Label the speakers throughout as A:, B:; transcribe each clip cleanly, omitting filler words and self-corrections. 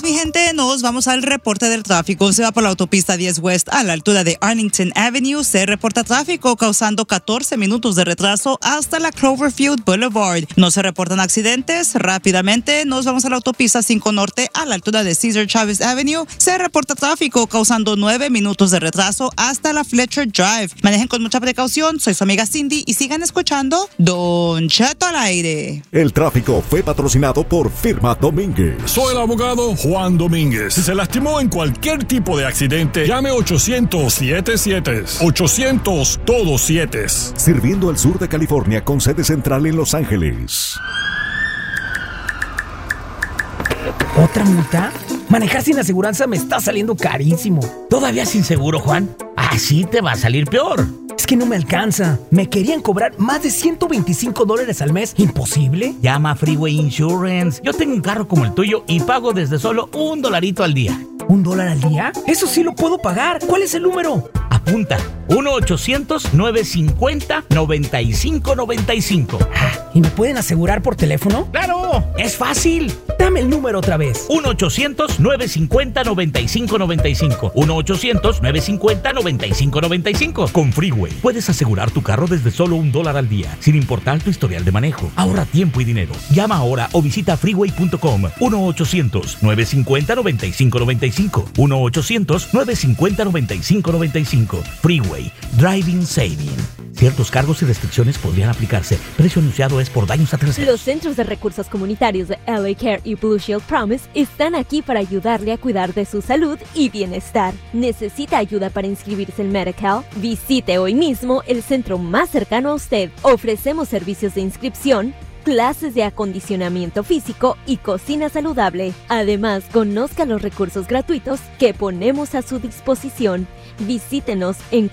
A: días, mi gente. Nos vamos al reporte del tráfico. Se va por la autopista 10 West a la altura de Arlington Avenue. Se reporta tráfico causando 14 minutos de retraso hasta la Cloverfield Boulevard. No se reportan accidentes. Rápidamente nos vamos a la autopista 5 Norte a la altura de Cesar Chavez Avenue. Se reporta tráfico causando 9 minutos de retraso hasta la Fletcher Drive. Manejen con mucha precaución. Soy su amiga Cindy y sigan escuchando Don Cheto al aire.
B: El tráfico fue patrocinado por Firma Domínguez.
C: Soy el abogado Juan Domínguez. Si se lastimó en cualquier tipo de accidente, llame 800-77. 800 todos 7.
B: Sirviendo al sur de California con sede central en Los Ángeles.
D: ¿Otra multa? Manejar sin aseguranza me está saliendo carísimo.
E: ¿Todavía sin seguro, Juan? Así te va a salir peor.
D: Es que no me alcanza. Me querían cobrar más de $125 al mes. ¿Imposible?
E: Llama a Freeway Insurance. Yo tengo un carro como el tuyo y pago desde solo $1 al día.
D: ¿$1 al día? Eso sí lo puedo pagar. ¿Cuál es el número?
E: Apunta. 1-800-950-9595.
D: ¿Y me pueden asegurar por teléfono?
E: ¡Claro! ¡Es fácil!
D: Dame el número otra vez.
E: 1-800-950-9595. 1-800-950-9595. Con Freeway puedes asegurar tu carro desde solo $1 al día, sin importar tu historial de manejo. Ahorra tiempo y dinero. Llama ahora o visita freeway.com. 1-800-950-9595. 1-800-950-9595. Freeway. Driving Saving. Ciertos cargos y restricciones podrían aplicarse. Precio anunciado es por daños a terceros.
F: Los Centros de Recursos Comunitarios de LA Care y Blue Shield Promise están aquí para ayudarle a cuidar de su salud y bienestar. ¿Necesita ayuda para inscribirse en Medi-Cal? Visite hoy mismo el centro más cercano a usted. Ofrecemos servicios de inscripción, clases de acondicionamiento físico y cocina saludable. Además, conozca los recursos gratuitos que ponemos a su disposición. Visítenos en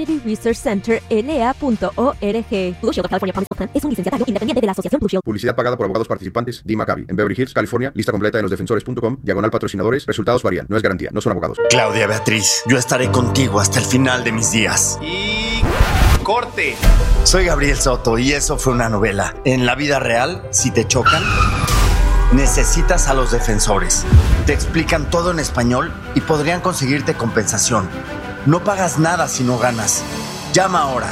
F: communityresourcecenterla.org. Blue Shield California Promise Plan es un licenciatario independiente de la Asociación Blue Shield.
G: Publicidad pagada por abogados participantes. Dee Maccabi. En Beverly Hills, California. Lista completa en losdefensores.com. /patrocinadores. Resultados varían. No es garantía. No son abogados.
H: Claudia Beatriz, yo estaré contigo hasta el final de mis días.
I: Y... corte.
H: Soy Gabriel Soto y eso fue una novela. En la vida real, si te chocan, necesitas a los defensores. Te explican todo en español y podrían conseguirte compensación. No pagas nada si no ganas. Llama ahora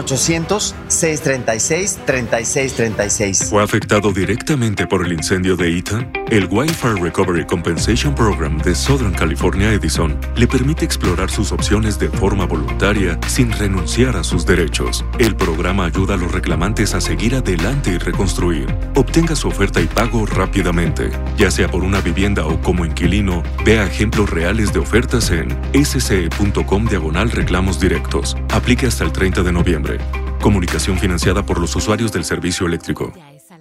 H: 1-800-636-3636.
J: ¿Fue afectado directamente por el incendio de Eaton? El Wildfire Recovery Compensation Program de Southern California Edison le permite explorar sus opciones de forma voluntaria sin renunciar a sus derechos. El programa ayuda a los reclamantes a seguir adelante y reconstruir. Obtenga su oferta y pago rápidamente. Ya sea por una vivienda o como inquilino, vea ejemplos reales de ofertas en sce.com/reclamos directos. Aplique hasta el 30 de noviembre. Comunicación financiada por los usuarios del servicio eléctrico.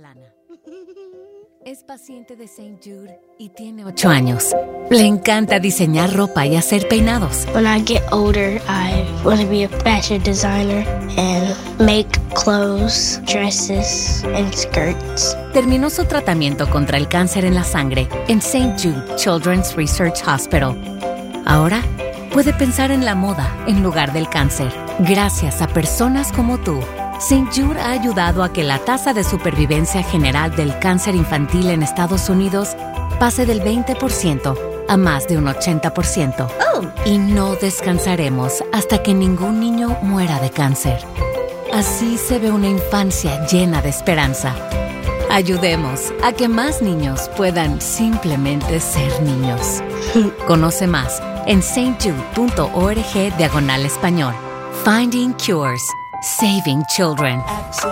K: Es paciente de St. Jude y tiene 8 años. Le encanta diseñar ropa y hacer peinados.
L: When I get older, I want to be a fashion designer and make clothes, dresses, and skirts.
K: Terminó su tratamiento contra el cáncer en la sangre en St. Jude Children's Research Hospital. Ahora puede pensar en la moda en lugar del cáncer. Gracias a personas como tú, St. Jude ha ayudado a que la tasa de supervivencia general del cáncer infantil en Estados Unidos pase del 20% a más de un 80%. Y no descansaremos hasta que ningún niño muera de cáncer. Así se ve una infancia llena de esperanza. Ayudemos a que más niños puedan simplemente ser niños. Conoce más en stjude.org/español. Finding Cures. Saving Children.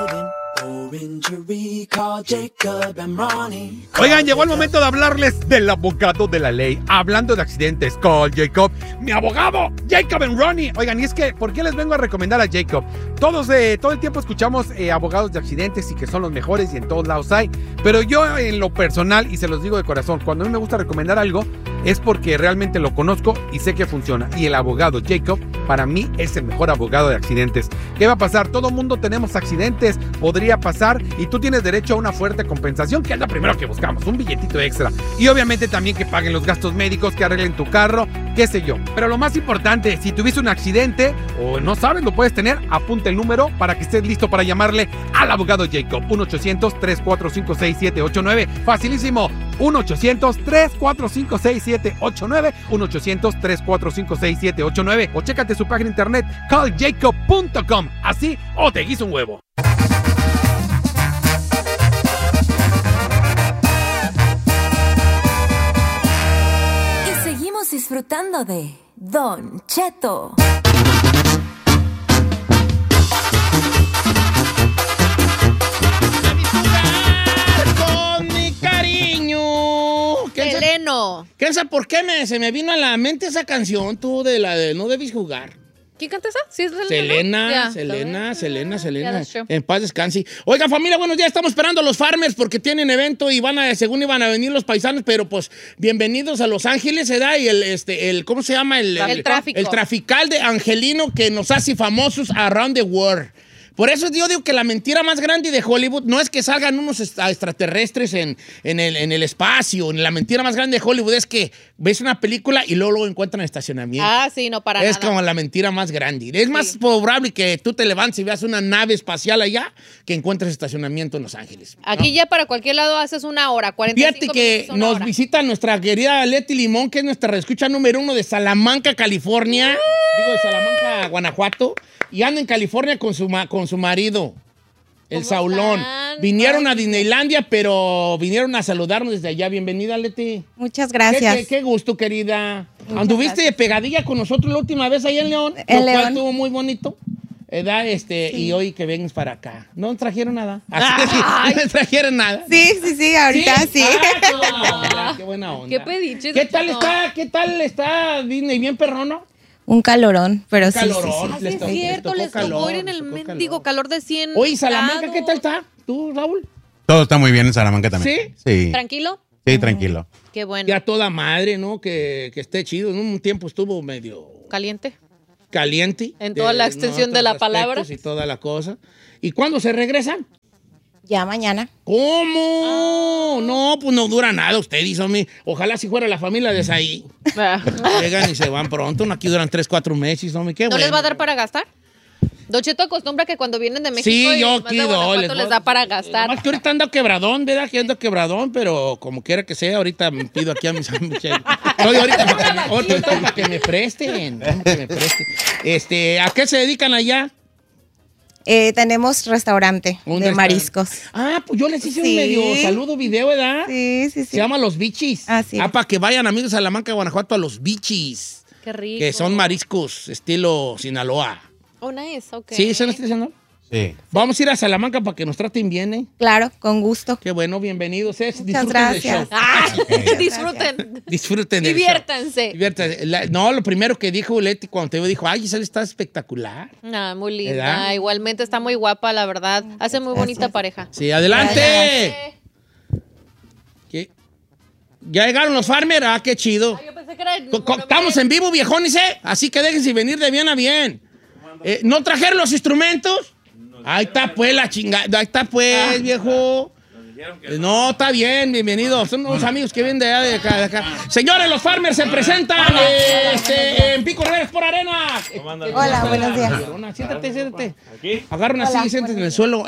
M: Oigan, llegó el momento de hablarles del abogado de la ley. Hablando de accidentes, call Jacob, mi abogado, Jacob and Ronnie. Oigan, y es que, ¿por qué les vengo a recomendar a Jacob? Todo el tiempo escuchamos abogados de accidentes y que son los mejores y en todos lados hay. Pero yo en lo personal, y se los digo de corazón, cuando a mí me gusta recomendar algo, es porque realmente lo conozco y sé que funciona. Y el abogado Jacob, para mí, es el mejor abogado de accidentes. ¿Qué va a pasar? Todo mundo tenemos accidentes, podría pasar, y tú tienes derecho a una fuerte compensación, que es lo primero que buscamos, un billetito extra. Y obviamente también que paguen los gastos médicos, que arreglen tu carro, qué sé yo. Pero lo más importante, si tuviste un accidente o no sabes, lo puedes tener, apunta el número para que estés listo para llamarle al abogado Jacob. 1-800-345-6789. Facilísimo. 1-800-345-6789, 1-800-345-6789, o chécate su página de internet calljacob.com. Así o te guiso un huevo.
N: Y seguimos disfrutando de Don Cheto.
O: Con mi cariño.
P: Seleno.
O: ¿Quién sabe por qué se me vino a la mente esa canción, tú, de la de No Debes Jugar?
P: ¿Quién canta esa? ¿Sí es Selena?
O: Selena. En paz descanse. Oiga, familia, buenos días. Estamos esperando a los Farmers porque tienen evento y según iban a venir los paisanos, pero pues bienvenidos a Los Ángeles, ¿verdad? Y el ¿cómo se llama? El tráfico. El trafical de Angelino que nos hace famosos around the world. Por eso yo digo que la mentira más grande de Hollywood no es que salgan unos extraterrestres en el espacio. La mentira más grande de Hollywood es que ves una película y luego encuentran estacionamiento.
P: Ah, sí, no para nada.
O: Es como la mentira más grande. Es más probable que tú te levantes y veas una nave espacial allá que encuentres estacionamiento en Los Ángeles, ¿no?
P: Aquí ya para cualquier lado haces una hora, 45
O: Fíjate que nos visita nuestra querida Leti Limón, que es nuestra reescucha número 1 de Salamanca, California. Digo, de Salamanca, Guanajuato. Y anda en California con su marido, el Saulón. Vinieron a Disneylandia, pero vinieron a saludarnos desde allá. Bienvenida, Leti.
Q: Muchas gracias.
O: Qué gusto, querida. Anduviste de pegadilla con nosotros la última vez allá en León.
Q: En
O: León.
Q: León.
O: Estuvo muy bonito. Sí. Y hoy que vengas para acá. ¿No trajeron nada? ¿No trajeron nada?
Q: Sí, ahorita sí.
O: Qué buena onda.
P: Qué pediches.
O: ¿Qué tal está Disney? ¿Bien perrono?
Q: Un calorón, pero sí.
P: Sí, es cierto, les tocó ir en el mendigo calor de 100
O: Oye, Salamanca, ¿qué tal está? ¿Tú, Raúl?
R: Todo está muy bien en Salamanca también.
O: ¿Sí?
P: ¿Tranquilo?
R: Sí, tranquilo.
P: Qué bueno.
O: Ya toda madre, ¿no? Que esté chido. En un tiempo estuvo medio...
P: Caliente.
O: En
P: toda la extensión de la palabra.
O: Y toda la cosa. ¿Y cuándo se regresan?
Q: Ya mañana.
O: ¿Cómo? No, pues no dura nada usted, hizo a mí. Ojalá si fuera la familia de ahí. Llegan y se van pronto. Aquí duran 3-4 meses. ¿No
P: les va a dar para gastar? Don Cheto acostumbra que cuando vienen de México
O: sí, yo aquí
P: les da para gastar.
O: Más que ahorita ando quebradón, ¿verdad? Que ando quebradón, pero como quiera que sea, ahorita me pido aquí a mis amigos. Ahorita para que me presten. ¿A qué se dedican allá?
Q: Tenemos restaurante de mariscos.
O: Ah, pues yo les hice un medio saludo video, ¿verdad?
Q: Sí.
O: Se llama Los Bichis. Para que vayan, amigos de Salamanca, Guanajuato, a Los Bichis.
P: Qué rico.
O: Que son mariscos estilo Sinaloa.
P: Oh, nice, ok.
O: ¿Sí? ¿Son estilo? Sí. Vamos a ir a Salamanca para que nos traten bien, ¿eh?
Q: Claro, con gusto.
O: Qué bueno, bienvenidos.
Q: Muchas gracias.
P: Disfruten.
Q: Diviértanse.
O: No, lo primero que dijo Leti cuando te vio, dijo, ay, Giselle está espectacular.
P: Muy linda.
O: ¿Verdad?
P: Igualmente está muy guapa, la verdad. Hace muy bonita pareja.
O: Sí, adelante. ¿Qué? ¿Ya llegaron los Farmers? Ah, qué chido.
P: Yo pensé que era
O: Estamos en vivo, viejones, ¿eh? Así que déjense venir de bien a bien. ¿No trajeron los instrumentos? Ahí está pues la chingada. Ahí está pues, viejo. No, está bien, bienvenidos. Son unos amigos que vienen de allá, de acá. Señores, los Farmers se presentan en Pico Rivera por Arena.
Q: Hola, buenos días.
O: Siéntate. Agarra una silla y siéntate en el suelo.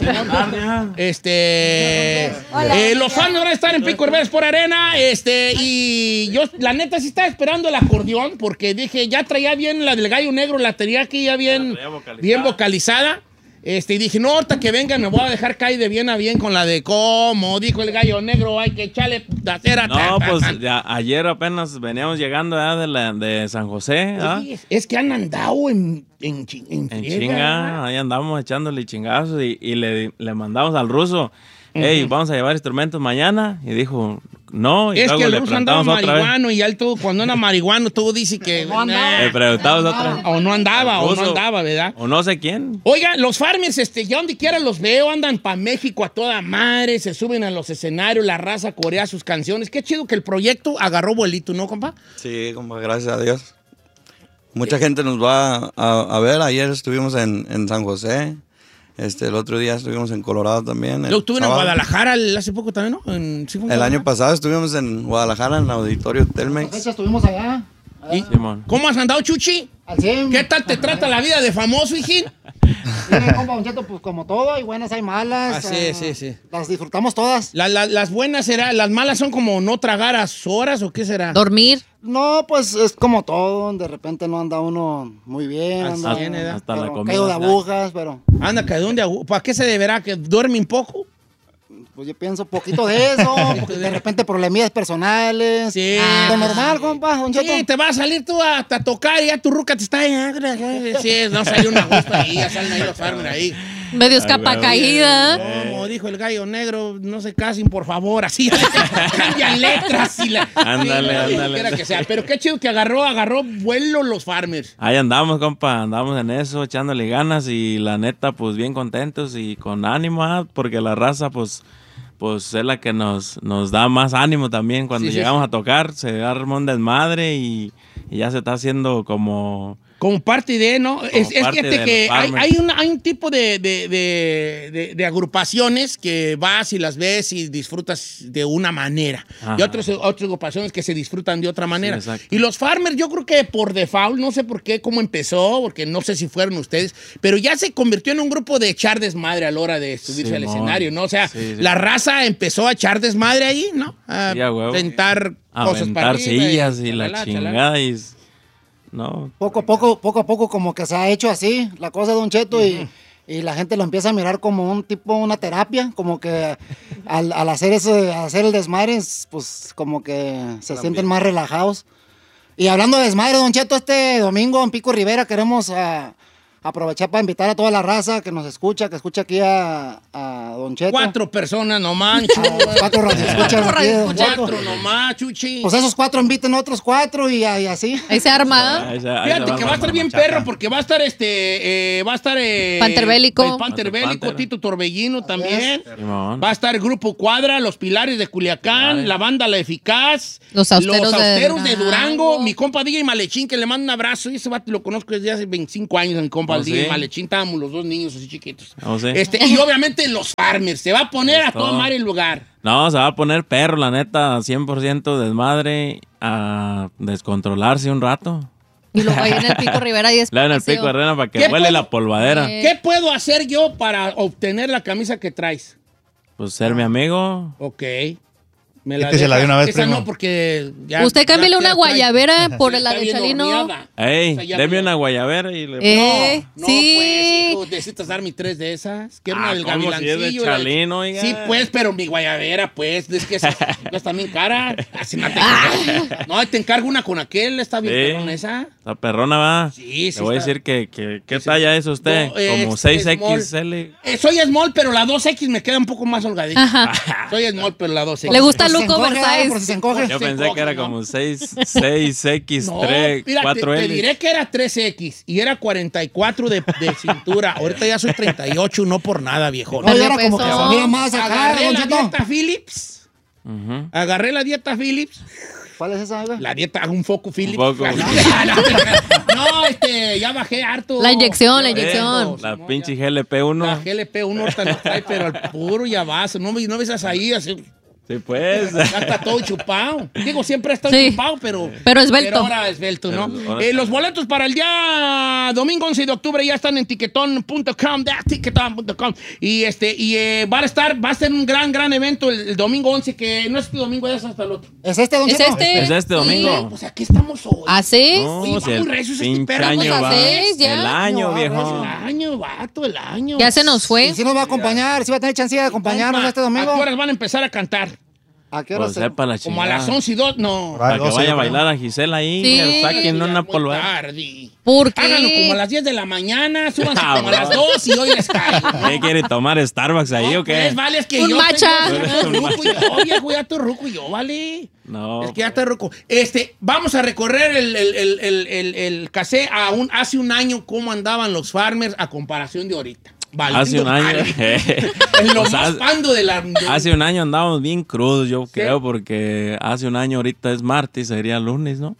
O: Los Farmers van a estar en Pico Rivera por Arena. Y yo, la neta, sí estaba esperando el acordeón porque dije, ya traía bien la del Gallo Negro, la tenía aquí ya bien vocalizada. Y dije, no, ahorita que vengan me voy a dejar caer de bien a bien con la de como dijo el Gallo Negro, hay que echarle putacera.
S: No, pues ya, ayer apenas veníamos llegando de San José.
O: Es que han andado en
S: chinga, ahí andamos echándole chingazos y le mandamos al ruso, hey, vamos a llevar instrumentos mañana. Y dijo, no. Y
O: es
S: luego
O: que el
S: le
O: ruso andaba marihuano
S: vez.
O: Y él todo, cuando anda marihuano, todo dice que
S: no andaba. Le preguntamos otra vez.
O: O no andaba, ¿verdad?
S: O no sé quién.
O: Oiga, los Farmers, ya donde quiera los veo, andan para México a toda madre, se suben a los escenarios, la raza corea sus canciones. Qué chido que el proyecto agarró vuelito, ¿no, compa?
T: Sí, compa, gracias a Dios. Mucha gente nos va a ver. Ayer estuvimos en San José. El otro día estuvimos en Colorado también.
O: Yo estuve en Guadalajara hace poco también, ¿no?
T: El año pasado estuvimos en Guadalajara, en el auditorio Telmex.
U: Estuvimos allá.
O: ¿Cómo has andado, Chuchi?
U: Al 100.
O: ¿Qué tal te trata la vida de famoso, hijín?
U: Mire, compa, Don Cheto, pues como todo, hay buenas, hay malas.
O: Sí.
U: Las disfrutamos todas.
O: Las buenas serán, las malas son como no tragar a horas, ¿o qué será?
P: Dormir.
U: No, pues es como todo, de repente no anda uno muy bien.
O: Hasta
U: Anda,
O: bien, ¿verdad?
S: Hasta la comida.
U: caído de agujas, pero
O: Anda, caído de agujas. ¿Para qué se deberá? ¿Que duerme un poco?
U: pues yo pienso poquito de eso, porque de repente problemillas personales.
O: Sí.
U: Lo normal, compa, Don Cheto.
O: Sí, te va a salir tú hasta tocar y ya tu ruca te está... Sí, no salió una gusta ahí, ya salen ahí los farmers ahí.
P: Medio escapa caída.
O: Como dijo el gallo negro, no se casen, por favor, así cambian letras y la...
S: Ándale.
O: Que sea. Pero qué chido que agarró vuelo los farmers.
S: Ahí andamos, compa, andamos en eso, echándole ganas y la neta, pues bien contentos y con ánimo, porque la raza, pues es la que nos da más ánimo también cuando llegamos a tocar, se arma un desmadre y ya se está haciendo como parte de, ¿no? Es que hay un tipo de agrupaciones que vas y las ves y disfrutas de una manera. Ajá. Y otras agrupaciones que se disfrutan de otra manera. Sí, y los farmers, yo creo que por default, no sé por qué, cómo empezó, porque no sé si fueron ustedes, pero ya se convirtió en un grupo de echar desmadre a la hora de subirse al escenario, ¿no? O sea, la raza empezó a echar desmadre ahí, ¿no? A aventar cosas para arriba. Sillas y la chingada y... No.
U: Poco a poco como que se ha hecho así la cosa, Don Cheto, y la gente lo empieza a mirar como una terapia, como que al hacer eso, hacer el desmadre, pues como que se sienten más relajados. Y hablando de desmadre, Don Cheto, este domingo en Pico Rivera queremos aprovechar para invitar a toda la raza que nos escucha, que escucha aquí a Don Cheto.
O: 4 personas nomás,
U: 4 radioescuchas aquí de Don Cheto.
O: 4 nomás, Chuchi.
U: Pues esos 4 inviten a otros 4 y así.
P: Ahí se arma.
O: Fíjate que va a estar bien perro porque va a estar
P: Panterbélico.
O: Panterbélico, Tito Torbellino también. Va a estar el Grupo Cuadra, Los Pilares de Culiacán, la banda La Eficaz,
P: Los Austeros
O: de Durango, mi compa DJ Malechín, que le mando un abrazo. Y ese vato lo conozco desde hace 25 años, mi compa. DJ Malechín, estábamos los 2 niños así chiquitos. Y obviamente los farmers, se va a poner a tomar el lugar.
S: No, se va a poner perro, la neta, 100% desmadre, a descontrolarse un rato.
P: Y luego ahí en el Pico Rivera y
S: en el Pico Rivera para que huele la polvadera.
O: ¿Qué puedo hacer yo para obtener la camisa que traes?
S: Pues ser mi amigo.
O: Ok.
R: Se la de una vez,
O: esa
R: primo.
O: No, porque ya...
P: Usted cámbiale una guayabera por la de Chalino.
S: Ey, deme una guayabera y le...
O: No,
P: sí.
O: Pues, hijo, necesitas darme 3 de esas. Quiero una del gavilancillo.
S: Si es de Chalino, oiga.
O: Sí, pues, pero mi guayabera, pues, es que esa no está bien cara. Así no, te encargo una con aquel, está bien perrona esa.
S: La perrona va.
O: Sí.
S: Le voy a decir que ¿qué talla es usted? Como 6XL.
O: Soy small, pero la 2X me queda un poco más holgadita. Soy small, pero la 2X.
P: Le gusta Luke oversize.
U: Por si se encoge.
S: Yo pensé que era como 6X, 4L.
O: Te diré que era 3X y era 44 de cintura. Ahorita ya soy 38, no por nada, viejo.
U: No, era como que se mira más acá.
O: Agarré la dieta Phillips. Agarré la dieta Phillips.
U: ¿Cuál es esa, güey?
O: La dieta, un foco Phillips.
S: Un foco.
O: No, ya bajé harto.
P: La inyección.
S: La pinche GLP-1.
O: La GLP-1 ahorita no trae, pero al puro ya vas. No ves ahí así.
S: Sí, pues.
O: Ya está todo chupado. Digo, siempre ha estado chupado, pero
P: esbelto.
O: Pero ahora esbelto, ¿no? Los boletos para el día domingo 11 de octubre ya están en tiquetón.com, tiquetón.com. Y va a ser un gran evento el domingo 11, que no es este domingo, es hasta el otro.
U: ¿Es este domingo?
S: ¿Es este domingo?
O: Sí, pues aquí estamos hoy.
P: ¿Ah, sí?
S: No,
O: si el
S: pinche año va.
P: ya.
S: El año, viejo.
O: El año.
P: Ya se nos fue.
U: ¿Y si nos va a acompañar? ¿Si va a tener chance de acompañarnos este domingo?
O: ¿A qué horas van a empezar a cantar?
U: ¿A qué hora?
S: Pues
O: como a las 11 y 2, no.
S: Para que vaya a bailar a Gisela ahí, que saquen una polvada.
P: ¿Por qué?
O: Háganlo como a las 10 de la mañana, súbanse como a las 2 y hoy les caigo.
S: ¿Qué quiere tomar Starbucks ahí o qué?
O: Pues vale, es que
P: un
O: yo
P: matcha.
O: Ya estoy ruco yo, vale.
S: No.
O: Es que ya estoy ruco. Vamos a recorrer el casé hace un año cómo andaban los farmers a comparación de ahorita.
S: Hace un año. Hace un año andábamos bien crudos, yo creo, porque hace un año ahorita es martes, sería lunes, ¿no?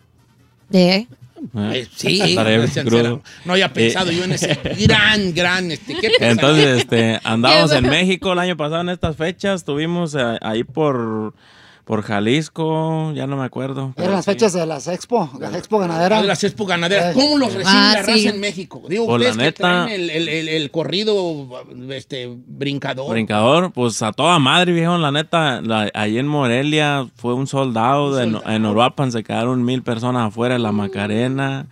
O: Sí,
S: crudo.
O: No había pensado yo en ese gran, ¿qué
S: entonces, andábamos en México el año pasado en estas fechas, estuvimos ahí por por Jalisco, ya no me acuerdo.
U: Eran las fechas de las Expo Ganadera.
O: Las Expo Ganaderas. ¿Cómo los recibe la raza en México? Digo,
S: Pues
O: ustedes
S: la
O: que
S: neta,
O: traen el corrido brincador.
S: Brincador, pues a toda madre, viejo, la neta, ahí en Morelia fue un soldado, en Uruapan se quedaron 1,000 personas afuera de la Macarena.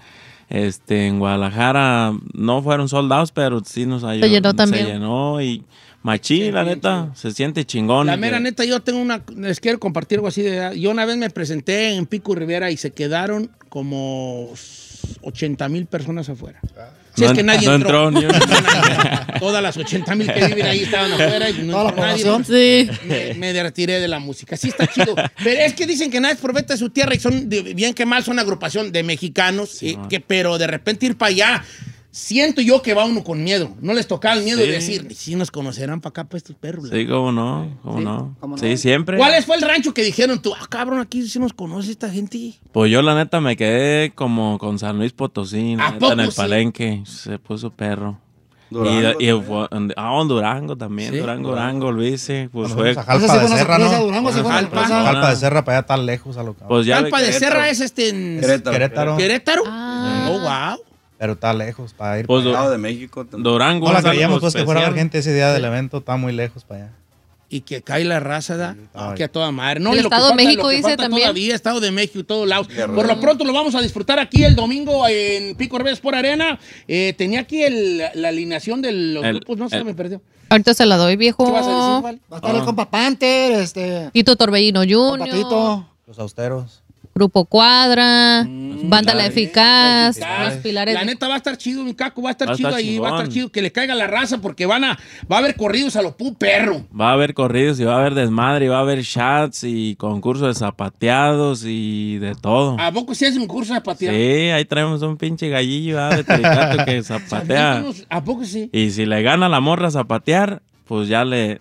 S: En Guadalajara no fueron soldados, pero sí nos ayudó.
P: Se llenó también.
S: Se llenó y machín, la neta, se siente chingón.
O: La mera neta, yo tengo les quiero compartir algo así de... Yo una vez me presenté en Pico Rivera y se quedaron como 80,000 personas afuera. Si es que nadie entró.
S: Ni uno.
O: Todas las 80,000 que viven ahí estaban afuera y no entró nadie.
P: Sí.
O: Me retiré de la música. Sí está chido. Pero es que dicen que nadie es profeta de su tierra y son, bien que mal, son agrupación de mexicanos, pero de repente ir para allá, siento yo que va uno con miedo. No les tocaba el miedo de decir, si nos conocerán para acá, pues estos perros.
S: Sí, cómo no. Sí, siempre.
O: ¿Cuál fue el rancho que dijeron tú? Cabrón, aquí sí nos conoce esta gente.
S: Pues yo la neta me quedé como con San Luis Potosí, la neta, en el Palenque. Se puso perro.
R: Durango,
S: y Durango también. Sí, Durango, Luis. Pues fue
R: Jalpa de Serra, ¿no?
S: Jalpa
R: de Serra para allá tan lejos a lo que...
S: Pues
O: Jalpa de Serra es en
R: Querétaro.
O: Oh, wow.
R: Pero está lejos para ir
S: pues
R: para
T: allá. De México.
S: Durango.
R: No la creíamos pues que fuera gente ese día del evento, está muy lejos para allá.
O: Y que cae la raza, ¿da? Que a toda madre. No,
P: el Estado de México dice también.
O: Todavía, Estado de México y todos lados. Por lo pronto lo vamos a disfrutar aquí el domingo en Pico Rivera Sport Arena. Tenía aquí la alineación de los grupos, no se me perdió.
P: Ahorita se la doy, viejo.
O: ¿Qué vas a decir, Val?
U: Va a estar el compa Panther,
P: Tito Torbellino Jr.
U: Patito.
R: Los Austeros.
P: Grupo Cuadra, Banda La Eficaz, Los Pilares.
O: La neta va a estar chido, mi Caco, va a estar chido ahí, va a estar chido que le caiga la raza porque va a haber corridos a lo perro.
S: Va a haber corridos y va a haber desmadre y va a haber shots y concursos de zapateados y de todo.
O: ¿A poco sí es un curso de zapateado?
S: Sí, ahí traemos un pinche gallillo de tricato que zapatea.
O: ¿A poco sí?
S: Y si le gana la morra a zapatear, pues ya le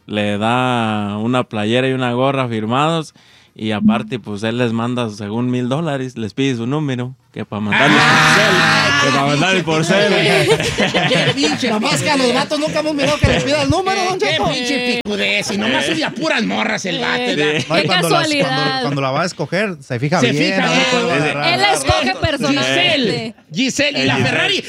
S: da una playera y una gorra firmados. Y aparte, pues él les manda según $1,000, les pide su número, que para mandarles por cel.
U: ¡Qué pinche! Nomás que a los vatos nunca hemos mirado que les pida el número, don Cheto.
O: ¡Qué pinche picudez! Y nomás oye a puras morras el vato.
P: ¡Qué casualidad!
R: Cuando la va a escoger, se fija bien.
P: Él la escoge personalmente.
O: Giselle y la Ferrari.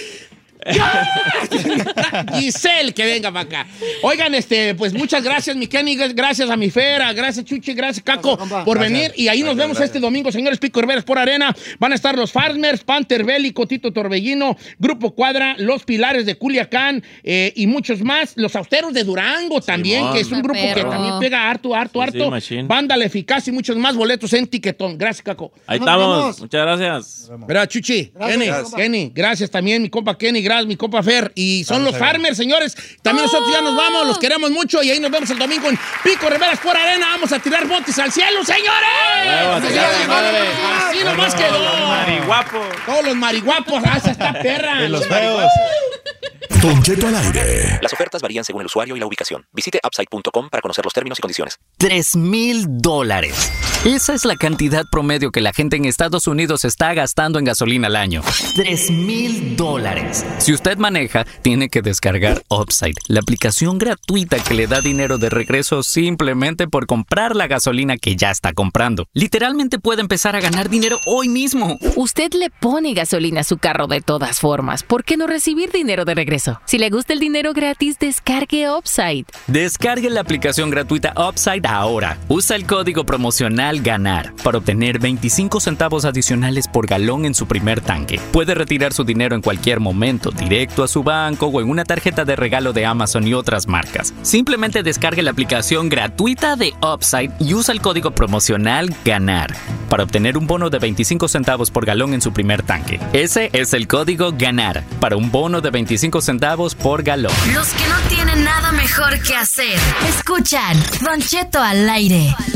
O: Giselle, que venga para acá. Oigan, pues muchas gracias, mi Kenny, gracias a mi Fera, gracias Chuchi, gracias Caco por venir. Y ahí nos vemos este domingo, señores. Pico Rivera Sport Arena. Van a estar los Farmers, Panther Bélico, Tito Torbellino, Grupo Cuadra, Los Pilares de Culiacán y muchos más. Los Austeros de Durango también, que es un grupo que también pega harto. Banda La Eficaz y muchos más boletos en Tiquetón. Gracias, Caco.
S: Ahí estamos. Muchas gracias.
O: Verá, Chuchi, Kenny, gracias también, mi compa Kenny, gracias mi compa Fer, y son los Farmers, señores. También nosotros ya nos vamos, los queremos mucho y ahí nos vemos el domingo en Pico Rivera Sport Arena. Vamos a tirar botes al cielo, señores. Así nomás quedó. Todos los mariguapos, esa está perra.
R: Y los feos.
B: Don Cheto al aire.
A: Las ofertas varían según el usuario y la ubicación. Visite upside.com para conocer los términos y condiciones.
V: $3,000. Esa es la cantidad promedio que la gente en Estados Unidos está gastando en gasolina al año. $3,000. Si usted maneja, tiene que descargar Upside, la aplicación gratuita que le da dinero de regreso simplemente por comprar la gasolina que ya está comprando. Literalmente puede empezar a ganar dinero hoy mismo.
W: Usted le pone gasolina a su carro de todas formas. ¿Por qué no recibir dinero de regreso? Si le gusta el dinero gratis, descargue Upside.
V: Descargue la aplicación gratuita Upside ahora. Usa el código promocional GANAR para obtener 25 centavos adicionales por galón en su primer tanque. Puede retirar su dinero en cualquier momento, directo a su banco o en una tarjeta de regalo de Amazon y otras marcas. Simplemente descargue la aplicación gratuita de Upside y usa el código promocional GANAR para obtener un bono de 25 centavos por galón en su primer tanque. Ese es el código GANAR para un bono de 25 centavos por galón.
X: Los que no tienen nada mejor que hacer, escuchan Don Cheto al aire.